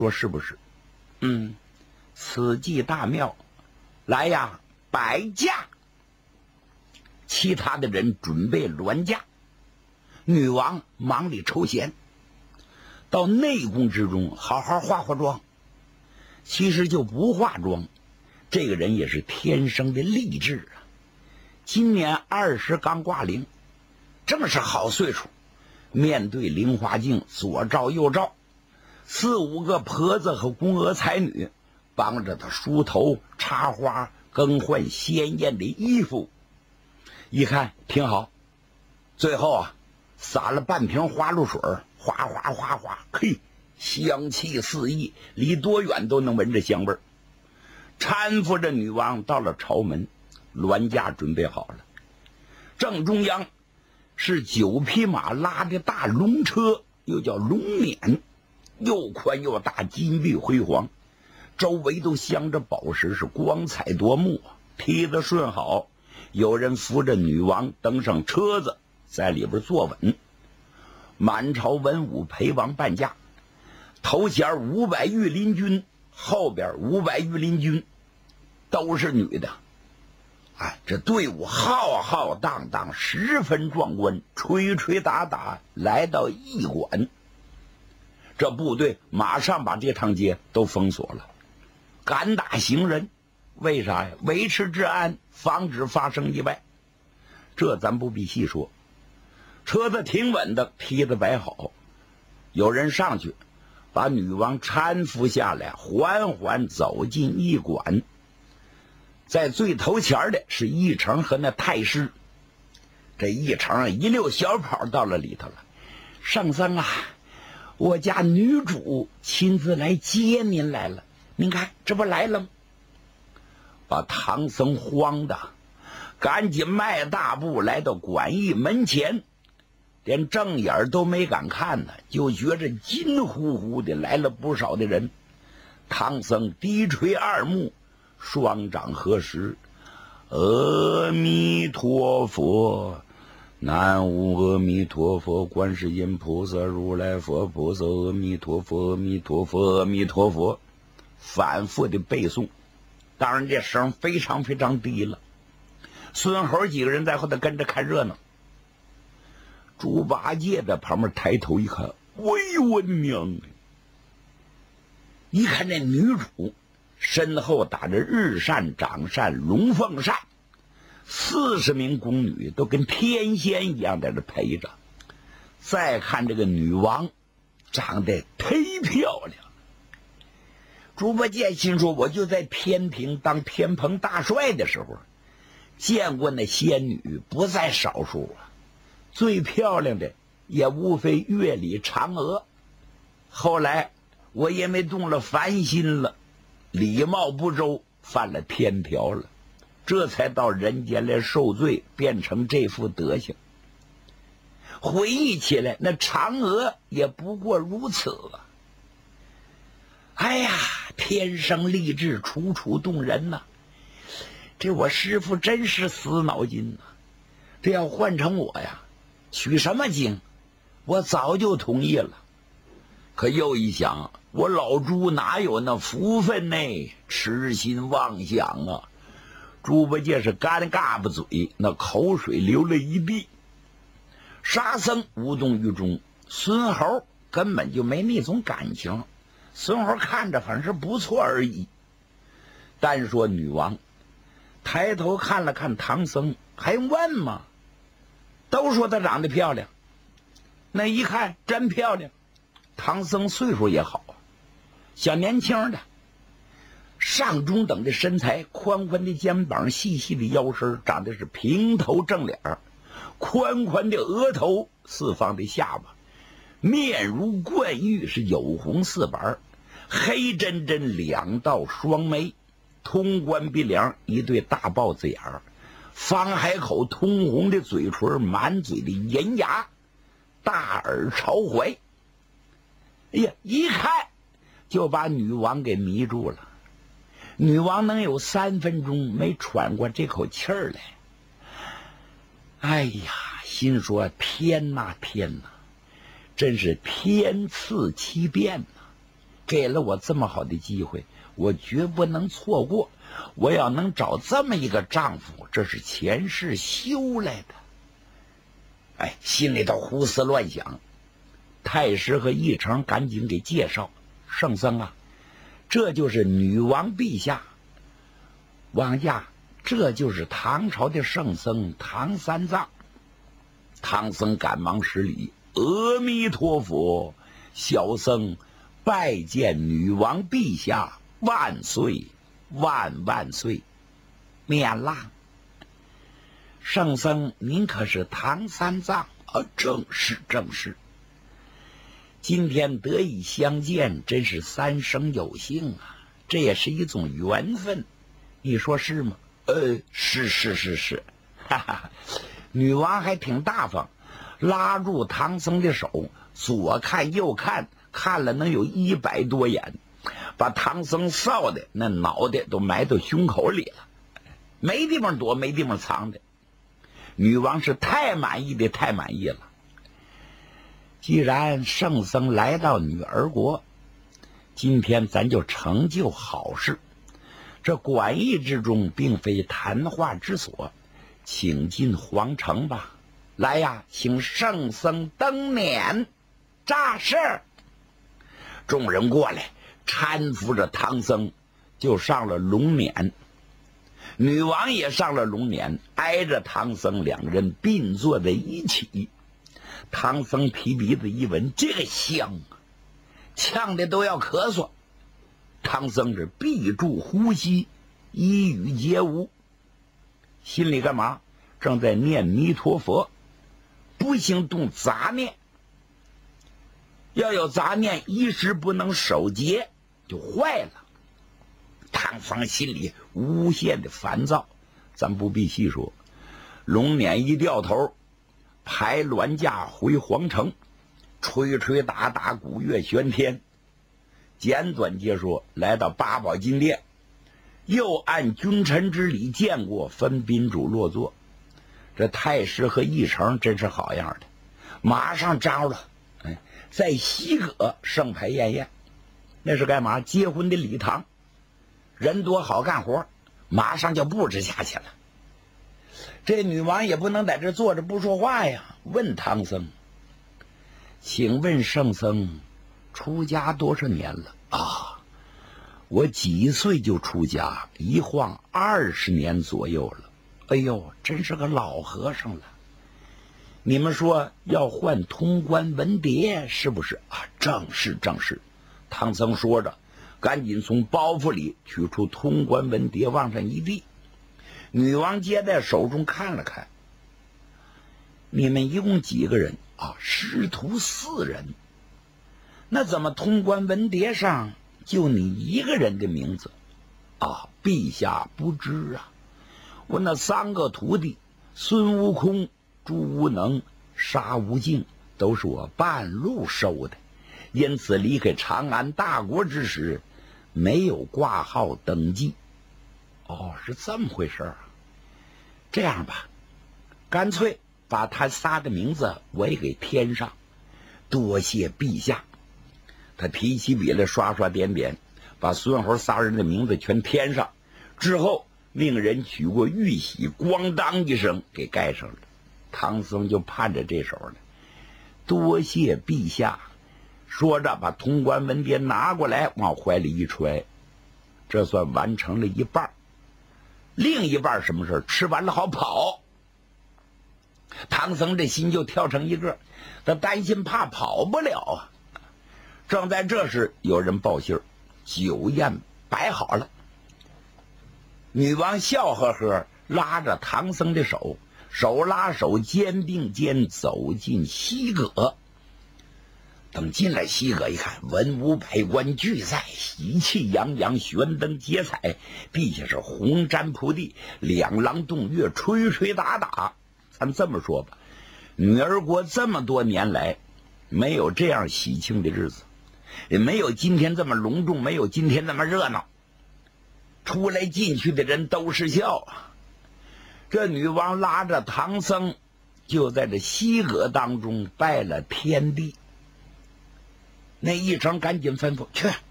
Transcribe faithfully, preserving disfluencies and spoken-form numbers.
说是不是？嗯，此计大妙，来呀，摆驾！其他的人准备銮驾，女王忙里抽闲，到内宫之中好好化化妆。其实就不化妆，这个人也是天生的丽质啊。今年二十刚挂零，正是好岁数。面对菱花镜，左照右照，四五个婆子和宫娥才女帮着他梳头、插花、更换鲜艳的衣服。一看挺好，最后啊，撒了半瓶花露水，哗哗哗哗，嘿，香气四溢，离多远都能闻着香味儿。搀扶着女王到了朝门，銮驾准备好了。正中央是九匹马拉的大龙车，又叫龙辇，又宽又大，金碧辉煌，周围都镶着宝石，是光彩夺目。梯子顺好，有人扶着女王登上车子，在里边坐稳。满朝文武陪王伴驾，头前五百御林军，后边五百御林军，都是女的。哎，这队伍浩浩荡荡，十分壮观，吹吹打打来到驿馆。这部队马上把这趟街都封锁了，赶打行人。为啥呀？维持治安，防止发生意外。这咱不必细说。车子挺稳的，梯子摆好，有人上去把女王搀扶下来，缓缓走进驿馆。在最头前的是驿丞和那太师。这驿丞一溜小跑到了里头了。圣僧啊，我家女主亲自来接您来了，您看这不来了吗？把唐僧慌的赶紧迈大步来到馆驿门前，连正眼都没敢看呢，就觉着金乎乎的来了不少的人。唐僧低垂二目，双掌合十，阿弥陀佛，南无阿弥陀佛，观世音菩萨，如来佛菩萨，阿弥陀佛，阿弥陀佛，阿弥陀佛，反复的背诵。当然这声非常非常低了。孙猴几个人在后头跟着看热闹。猪八戒在旁边抬头一看，喂我娘！一看这女主身后打着日扇、掌扇、龙凤扇，四十名宫女都跟天仙一样在这陪着。再看这个女王，长得忒漂亮。猪八戒心说，我就在天庭当天蓬大帅的时候，见过那仙女不在少数啊。最漂亮的也无非月里嫦娥。后来我因为动了凡心了，礼貌不周，犯了天条了，这才到人间来受罪，变成这副德行。回忆起来，那嫦娥也不过如此啊。哎呀，天生丽质，楚楚动人呐、啊！这我师父真是死脑筋呐、啊！这要换成我呀，取什么经？我早就同意了。可又一想，我老猪哪有那福分呢？痴心妄想啊！猪八戒是干嘎巴嘴，那口水流了一地。沙僧无动于衷，孙猴根本就没那种感情。孙猴看着反正是不错而已。单说女王，抬头看了看唐僧，还用问吗？都说她长得漂亮，那一看真漂亮。唐僧岁数也好，小年轻的，上中等的身材，宽宽的肩膀，细细的腰身，长得是平头正脸，宽宽的额头，四方的下巴，面如冠玉，是有红似白，黑真真两道双眉，通关鼻梁，一对大豹子眼儿，方海口，通红的嘴唇，满嘴的银牙，大耳朝怀。哎呀，一看就把女王给迷住了。女王能有三分钟没喘过这口气儿来。哎呀，心说天哪天哪，真是天赐奇变呐！ 给了我这么好的机会，我绝不能错过。我要能找这么一个丈夫，这是前世修来的。哎，心里头胡思乱想。太师和义成赶紧给介绍，圣僧啊，这就是女王陛下。王家，这就是唐朝的圣僧唐三藏。唐僧赶忙施礼，阿弥陀佛，小僧拜见女王陛下，万岁万万岁。免了。圣僧您可是唐三藏？啊，正是正是。今天得以相见，真是三生有幸啊，这也是一种缘分，你说是吗？呃，是是是是，哈哈。女王还挺大方，拉住唐僧的手，左看右看，看了能有一百多眼，把唐僧臊的那脑袋都埋到胸口里了，没地方躲，没地方藏的。女王是太满意的，太满意了。既然圣僧来到女儿国，今天咱就成就好事。这馆驿之中并非谈话之所，请进皇城吧。来呀，请圣僧登辇。诈事。众人过来，搀扶着唐僧就上了龙辇。女王也上了龙辇，挨着唐僧，两个人并坐在一起。唐僧提鼻子一闻，这个香啊，呛的都要咳嗽。唐僧是闭住呼吸，一语皆无。心里干嘛？正在念弥陀佛，不行动杂念。要有杂念，一时不能守节，就坏了。唐僧心里无限的烦躁，咱不必细说。龙辇一掉头，排銮驾回皇城，吹吹打打，鼓乐喧天。简短截说，来到八宝金殿，又按君臣之礼见过，分宾主落座。这太师和义成真是好样的，马上招了，哎，在西阁盛牌宴宴，那是干嘛？结婚的礼堂，人多好干活，马上就布置下去了。这女王也不能在这坐着不说话呀，问唐僧：“请问圣僧，出家多少年了？”啊，我几岁就出家，一晃二十年左右了。哎呦，真是个老和尚了。你们说要换通关文牒是不是啊？正是正是。唐僧说着，赶紧从包袱里取出通关文牒，往上一递。女王接在手中看了看，你们一共几个人啊？师徒四人。那怎么通关文牒上就你一个人的名字啊？陛下不知啊，我那三个徒弟孙悟空、朱无能、沙悟净都是我半路收的，因此离开长安大国之时没有挂号登记。哦，是这么回事啊。这样吧，干脆把他仨的名字我也给添上，多谢陛下。他提起笔来刷刷点点，把孙猴仨人的名字全添上，之后命人取过玉玺，咣当一声给盖上了。唐僧就盼着这手了，多谢陛下。说着把通关文牒拿过来，往怀里一揣，这算完成了一半。另一半什么事？吃完了好跑。唐僧这心就跳成一个，他担心怕跑不了啊。正在这时，有人报信儿，酒宴摆好了。女王笑呵呵拉着唐僧的手，手拉手，肩并肩走进西阁。等进来西阁一看，文武百官俱在，喜气洋洋，悬灯结彩，陛下是红毡铺地，两廊动乐，吹吹打打。咱这么说吧，女儿国这么多年来没有这样喜庆的日子，也没有今天这么隆重，没有今天这么热闹，出来进去的人都是笑啊。这女王拉着唐僧就在这西阁当中拜了天地。那一成赶紧吩咐去